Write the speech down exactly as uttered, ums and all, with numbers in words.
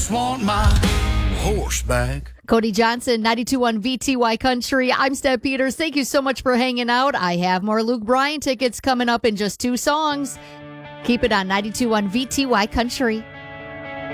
just want my horse back. Cody Johnson, ninety-two point one V T Y Country. I'm Steph Peters. Thank you so much for hanging out. I have more Luke Bryan tickets coming up in just two songs. Keep it on ninety-two point one V T Y Country.